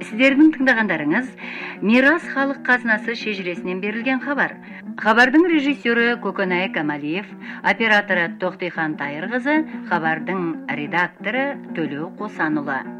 Сіздердің тыңдағандарыңыз Мирас халық қазынасы шежіресінен берілген хабар. Хабардың режиссері Көкөнай Камалиев, операторы Тоқтихан Тайырқызы, хабардың редакторы Төлеу Қосанұлы.